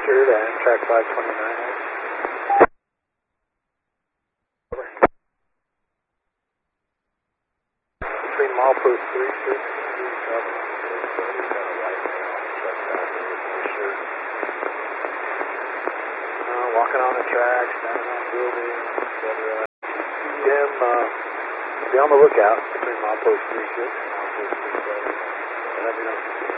Richard, Amtrak 529. Between milepost 36 and 37. Walking on the tracks, standing on buildings, etc. Jim, be on the lookout between milepost 36 and milepost 37. Let me know.